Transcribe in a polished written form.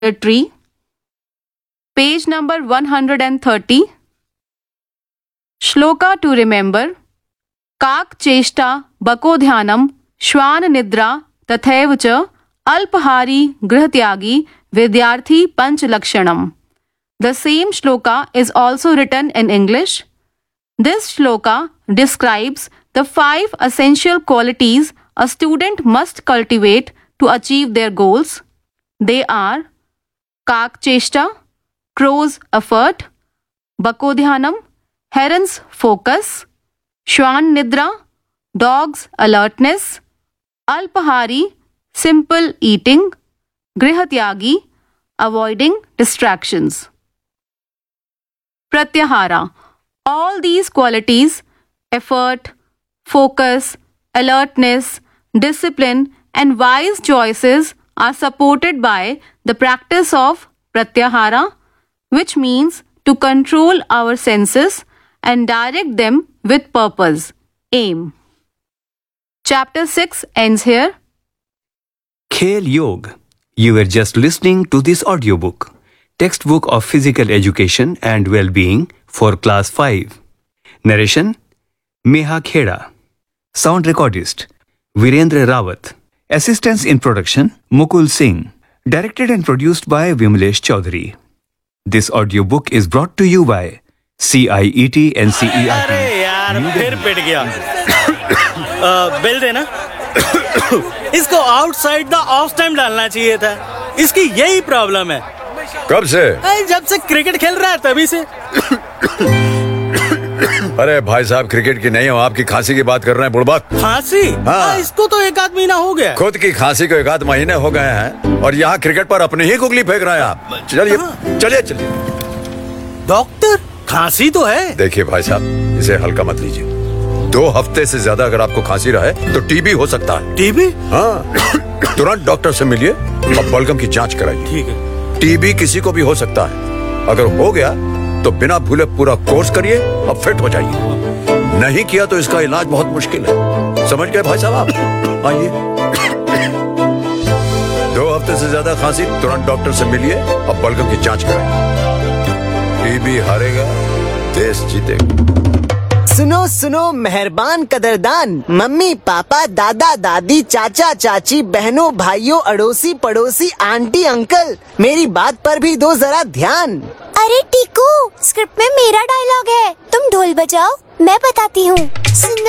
tree. Page number 130. Shloka to remember. Kak cheshta bakodhyanam shwan nidra tathaiv cha alpahari grihatyagi vidyarthi panch lakshanam. The same shloka is also written in English. This shloka describes the 5 essential qualities a student must cultivate to achieve their goals. They are Kak cheshta, crow's effort; Bakodhyanam, heron's focus; Shwan nidra, dog's alertness; Alpahari, simple eating; Grihatyagi, avoiding distractions. Pratyahara. All these qualities, effort, focus, alertness, discipline, and wise choices are supported by the practice of pratyahara, which means to control our senses and direct them with purpose, aim. Chapter 6 ends here. Khel Yog. You were just listening to this audiobook, textbook of physical education and well-being for class 5. Narration Meha Kheda. Sound recordist Virendra Rawat. Assistance in production Mukul Singh. Directed and produced by Vimlesh Chaudhary. This audiobook is brought to you by CIET NCERT. अरे यार फिर पिट गया। Bill देना। इसको outside the of time डालना चाहिए था। इसकी यही प्रॉब्लम है। कब से? जब से क्रिकेट खेल रहा है तभी से। अरे भाई साहब, क्रिकेट की नहीं हो, आपकी खांसी की बात कर रहे हैं बुड़बक। खांसी? हाँ। इसको तो 1 महीना हो गया। खुद की खांसी को 1 महीने हो गए हैं और यहाँ क्रिकेट पर अपनी ही गुगली फेंक रहे हैं आप। चलिए चलिए चलिए। डॉक्टर, खांसी तो है। देखिए भाई साहब, इसे हल्का मत लीजिए। 2 हफ्ते से ज्यादा अगर आपको खांसी रहे तो टीबी हो सकता है। टीबी? हाँ, तुरंत डॉक्टर से मिलिए और बलगम की जांच कराइए। ठीक है। टीबी किसी को भी हो सकता है। अगर हो गया तो बिना भूले पूरा कोर्स करिए और फिट हो जाइए। नहीं किया तो इसका इलाज बहुत मुश्किल है। समझ गए भाई साहब आप? आइए। 2 हफ्ते से ज्यादा खांसी, तुरंत डॉक्टर से मिलिए और बलगम की जांच कराइए। टीबी हारेगा, देश जीतेगा। सुनो सुनो मेहरबान कदरदान, मम्मी पापा दादा दादी चाचा चाची बहनों भाइयों अड़ोसी पड़ोसी आंटी अंकल, मेरी बात पर भी दो जरा ध्यान। अरे टीकू, स्क्रिप्ट में मेरा डायलॉग है, तुम ढोल बजाओ, मैं बताती हूँ। सुनो